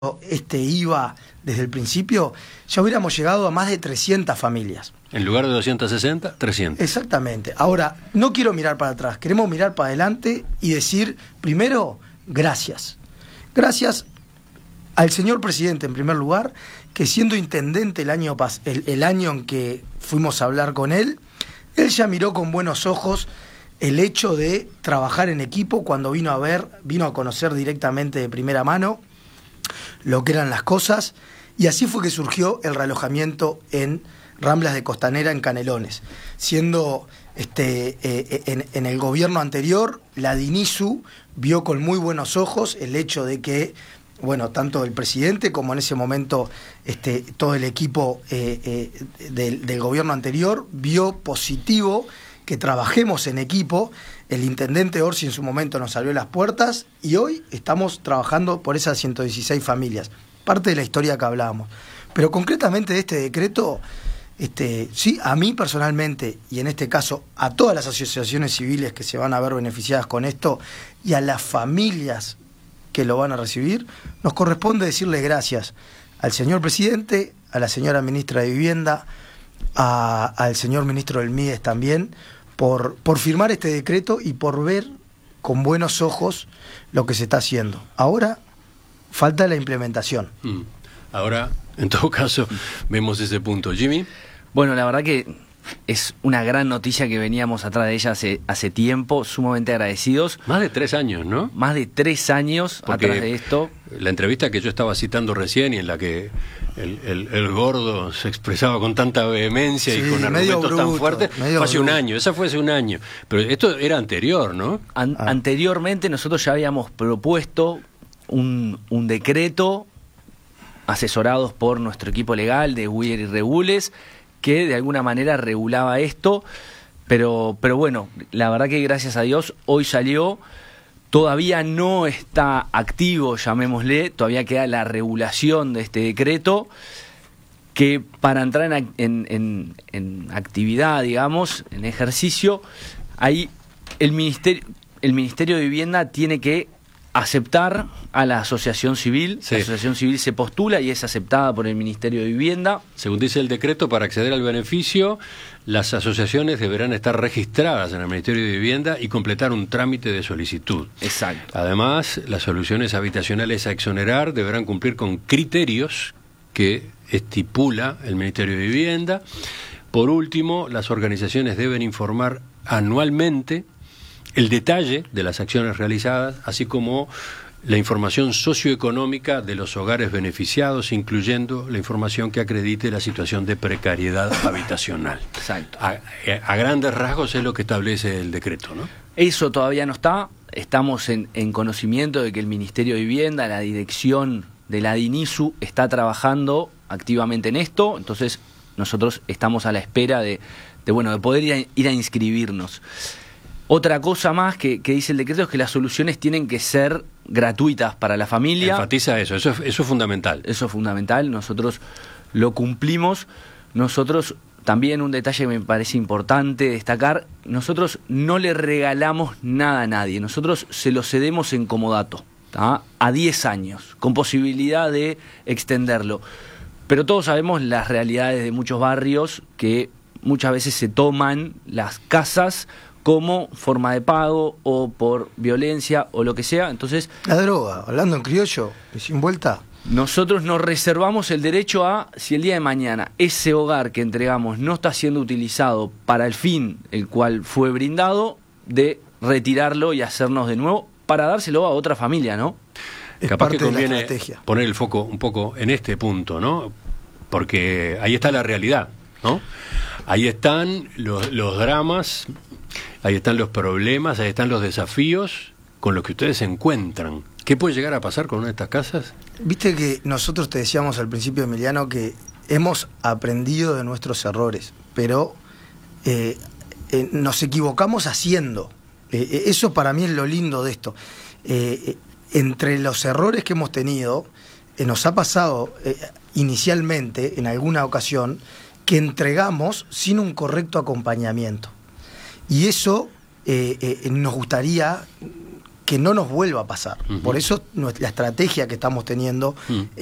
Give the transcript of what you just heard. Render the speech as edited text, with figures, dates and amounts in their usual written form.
este IVA desde el principio, ya hubiéramos llegado a más de 300 familias. En lugar de 260, 300. Exactamente. Ahora, no quiero mirar para atrás, queremos mirar para adelante y decir, primero, gracias. Gracias al señor presidente, en primer lugar, que siendo intendente el año en que fuimos a hablar con él ya miró con buenos ojos el hecho de trabajar en equipo cuando vino a conocer directamente de primera mano lo que eran las cosas, y así fue que surgió el realojamiento en Ramblas de Costanera, en Canelones. Siendo en el gobierno anterior, la DINISU vio con muy buenos ojos el hecho de que, bueno, tanto el presidente como en ese momento todo el equipo del gobierno anterior vio positivo que trabajemos en equipo. El intendente Orsi en su momento nos abrió las puertas y hoy estamos trabajando por esas 116 familias. Parte de la historia que hablábamos. Pero concretamente de este decreto, sí, a mí personalmente, y en este caso a todas las asociaciones civiles que se van a ver beneficiadas con esto y a las familias que lo van a recibir, nos corresponde decirle gracias al señor presidente, a la señora ministra de Vivienda, al señor ministro del MIDES también, por firmar este decreto y por ver con buenos ojos lo que se está haciendo. Ahora falta la implementación. Ahora, en todo caso, vemos ese punto. Jimmy. Bueno, la verdad que es una gran noticia que veníamos atrás de ella hace tiempo, sumamente agradecidos. Más de 3 años, ¿no? Más de 3 años porque atrás de esto. La entrevista que yo estaba citando recién y en la que el gordo se expresaba con tanta vehemencia, sí, y con argumentos tan fuertes, fue hace un año. Esa fue hace un año. Pero esto era anterior, ¿no? Anteriormente nosotros ya habíamos propuesto un decreto asesorados por nuestro equipo legal de Weir y Regules, que de alguna manera regulaba esto, pero bueno, la verdad que gracias a Dios hoy salió. Todavía no está activo, llamémosle, todavía queda la regulación de este decreto, que para entrar en actividad, digamos, en ejercicio, ahí el Ministerio de Vivienda tiene que aceptar a la asociación civil. Sí. La asociación civil se postula y es aceptada por el Ministerio de Vivienda. Según dice el decreto, para acceder al beneficio, las asociaciones deberán estar registradas en el Ministerio de Vivienda y completar un trámite de solicitud. Exacto. Además, las soluciones habitacionales a exonerar deberán cumplir con criterios que estipula el Ministerio de Vivienda. Por último, las organizaciones deben informar anualmente el detalle de las acciones realizadas, así como la información socioeconómica de los hogares beneficiados, incluyendo la información que acredite la situación de precariedad habitacional. Exacto. A grandes rasgos es lo que establece el decreto, ¿no? Eso todavía no está. Estamos en conocimiento de que el Ministerio de Vivienda, la dirección de la DINISU, está trabajando activamente en esto. Entonces nosotros estamos a la espera de poder ir a inscribirnos. Otra cosa más que dice el decreto es que las soluciones tienen que ser gratuitas para la familia. Enfatiza eso es fundamental. Eso es fundamental, nosotros lo cumplimos. Nosotros, también un detalle que me parece importante destacar, nosotros no le regalamos nada a nadie, nosotros se lo cedemos en comodato, ¿tá? A 10 años, con posibilidad de extenderlo. Pero todos sabemos las realidades de muchos barrios que muchas veces se toman las casas como forma de pago o por violencia o lo que sea. Entonces, la droga, hablando en criollo, sin vuelta. Nosotros nos reservamos el derecho a, si el día de mañana ese hogar que entregamos no está siendo utilizado para el fin el cual fue brindado, de retirarlo y hacernos de nuevo para dárselo a otra familia, ¿no? Es capaz parte que conviene de la estrategia. Poner el foco un poco en este punto, ¿no? Porque ahí está la realidad, ¿no? Ahí están los dramas, ahí están los problemas, ahí están los desafíos con los que ustedes se encuentran. ¿Qué puede llegar a pasar con una de estas casas? Viste que nosotros te decíamos al principio, Emiliano, que hemos aprendido de nuestros errores, pero nos equivocamos haciendo. Eso para mí es lo lindo de esto. Entre los errores que hemos tenido, nos ha pasado inicialmente, en alguna ocasión, que entregamos sin un correcto acompañamiento. Y eso nos gustaría que no nos vuelva a pasar. Por eso la estrategia que estamos teniendo